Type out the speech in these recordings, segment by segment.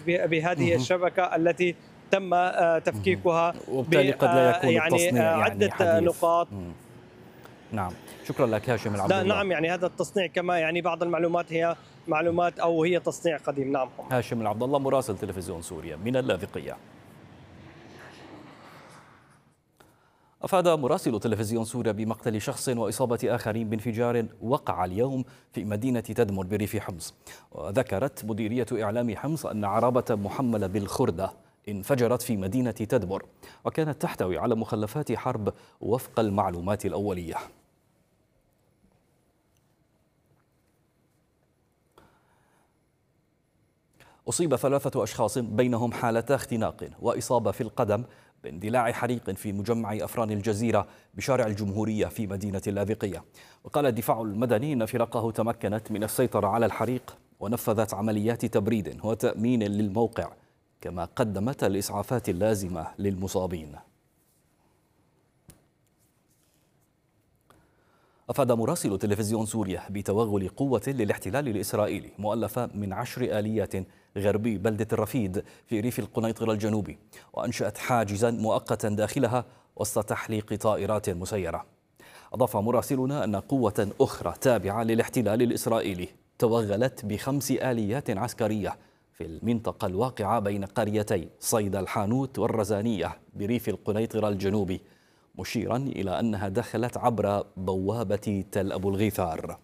بهذه الشبكة التي تم تفكيكها وبالتالي قد لا يكون يعني التصنيع عدة حديث. نقاط. نعم، شكرا لك هاشم العبد الله. نعم، يعني هذا التصنيع كما يعني بعض المعلومات هي معلومات أو هي تصنيع قديم. نعم، هاشم العبد الله مراسل تلفزيون سوريا من اللاذقية. أفاد مراسل تلفزيون سوريا بمقتل شخص وإصابة آخرين بانفجار وقع اليوم في مدينة تدمر بريف حمص. وذكرت مديرية إعلام حمص أن عربة محملة بالخردة انفجرت في مدينة تدمر، وكانت تحتوي على مخلفات حرب وفق المعلومات الأولية. أصيب 3 أشخاص بينهم حالتا اختناق وإصابة في القدم باندلاع حريق في مجمع أفران الجزيرة بشارع الجمهورية في مدينة اللاذقية. وقال الدفاع المدني أن فرقه تمكنت من السيطرة على الحريق ونفذت عمليات تبريد وتأمين للموقع، كما قدمت الإسعافات اللازمة للمصابين. أفاد مراسل تلفزيون سوريا بتوغل قوة للاحتلال الإسرائيلي مؤلفة من 10 آليات غربي بلدة الرفيد في ريف القنيطرة الجنوبي، وأنشأت حاجزا مؤقتا داخلها وسط تحليق طائرات مسيرة. أضاف مراسلنا أن قوة أخرى تابعة للاحتلال الإسرائيلي توغلت ب5 آليات عسكرية في المنطقة الواقعة بين قريتي صيدا الحانوت والرزانية بريف القنيطرة الجنوبي، مشيرا إلى أنها دخلت عبر بوابة تل أبو الغيثار.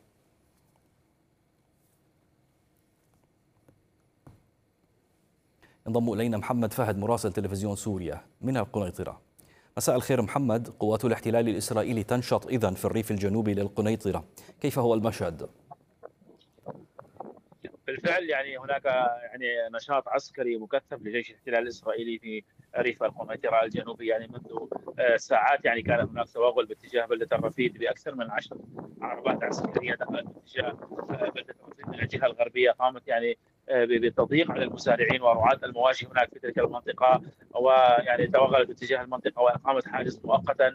ينضم إلينا محمد فهد مراسل تلفزيون سوريا من القنيطرة. مساء الخير محمد، قوات الاحتلال الإسرائيلي تنشط إذن في الريف الجنوبي للقنيطرة، كيف هو المشهد؟ بالفعل يعني هناك يعني نشاط عسكري مكثف لجيش الاحتلال الاسرائيلي في ريف القنيطره الجنوبي. يعني منذ ساعات يعني كان هناك توغل باتجاه بلده الرفيد باكثر من 10 عربات عسكريه دخلت باتجاه بلده الرفيد من الجهه الغربيه، قامت يعني بالتضييق على المزارعين ورعاة المواشي هناك في تلك المنطقه، ويعني توغلت باتجاه المنطقه واقامت حاجز مؤقتا،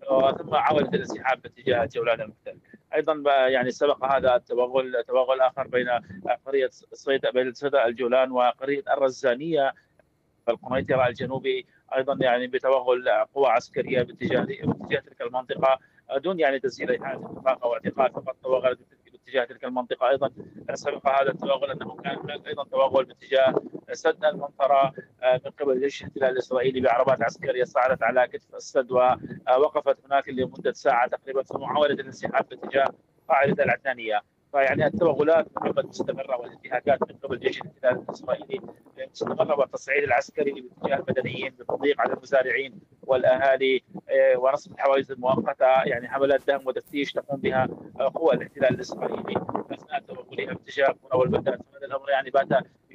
ثم عاودت الانسحاب باتجاه جولان المحتل. ايضا يعني سبق هذا توغل اخر بين قريه صيدا الجولان وقريه الرزانيه في القنيطره الجنوبي، ايضا يعني بتوغل قوى عسكريه باتجاه تلك المنطقه دون يعني تسجيل اي حاله اتفاق او اعتقال، فقط توغلت باتجاه تلك المنطقه. ايضا سبق هذا التوغل انه كان هناك ايضا توغل باتجاه سد المنطره من قبل جيش الاحتلال الاسرائيلي بعربات عسكريه صعدت على كتف السد ووقفت هناك لمده ساعه تقريبا ثم محاوله الانسحاب باتجاه قاعده العدنانيه. فيعني التوغلات محمد مستمره والانتهاكات من قبل جيش الاحتلال الاسرائيلي مستمره، والتصعيد العسكري باتجاه المدنيين بالتضييق على المزارعين والاهالي ونصب الحواجز المؤقته، يعني حملات دهم وتفتيش تقوم بها قوى الاحتلال الاسرائيلي اثناء توغلها باتجاه القرى والبلدات. هذا الامر يعني بات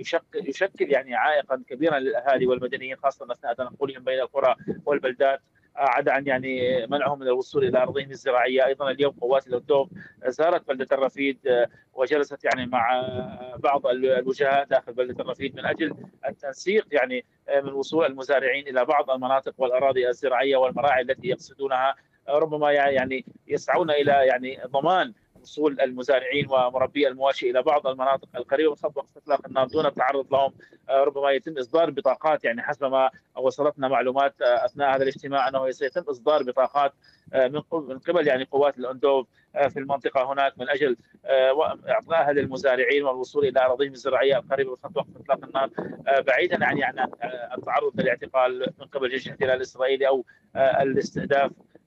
يشكل يعني عائقا كبيرا للاهالي والمدنيين خاصه اثناء تنقلهم بين القرى والبلدات، عدا عن يعني منعهم من الوصول الى ارضهم الزراعيه. ايضا اليوم قوات الاردوف زارت بلده الرفيد وجلست يعني مع بعض الوجهاء داخل بلده الرفيد من اجل التنسيق يعني من وصول المزارعين الى بعض المناطق والاراضي الزراعيه والمراعي التي يقصدونها، ربما يعني يسعون الى يعني ضمان وصول المزارعين ومربي المواشي الى بعض المناطق القريبه من خط وقت اطلاق النار دون التعرض لهم. ربما يتم اصدار بطاقات، يعني حسب ما وصلتنا معلومات اثناء هذا الاجتماع انه سيتم اصدار بطاقات من قبل يعني قوات الاندوف في المنطقه هناك من اجل اعطائها للمزارعين والوصول الى اراضيهم الزراعيه القريبه من خط وقت اطلاق النار، بعيدا يعني عن التعرض للاعتقال من قبل جيش الاحتلال الاسرائيلي او الاستهداف.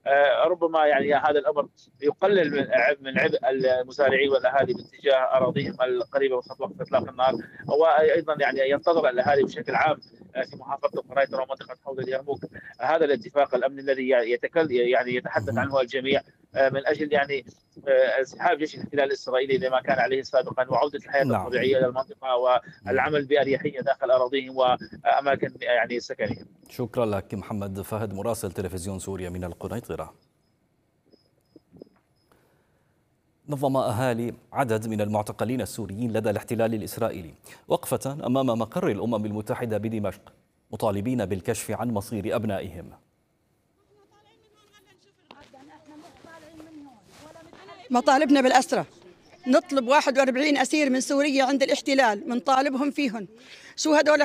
ربما يعني هذا الامر يقلل من عبء المزارعين والاهالي باتجاه اراضيهم القريبه من خط وقت اطلاق النار، وايضا يعني ينتظر الاهالي بشكل عام في محافظه القنيطره ومنطقه حوض اليرموك هذا الاتفاق الامني الذي يعني يتحدث عنه الجميع من اجل يعني انسحاب جيش الاحتلال الاسرائيلي لما كان عليه سابقا وعوده الحياه الطبيعيه الى المنطقه والعمل باريحيه داخل اراضيهم واماكن يعني سكنهم. شكرا لك محمد فهد مراسل تلفزيون سوريا من القنيطره. نظم أهالي عدد من المعتقلين السوريين لدى الاحتلال الإسرائيلي وقفة أمام مقر الأمم المتحدة بدمشق مطالبين بالكشف عن مصير أبنائهم. مطالبنا بالأسرة، نطلب 41 أسير من سوريا عند الاحتلال، بنطالبهم فيهم. شو هدول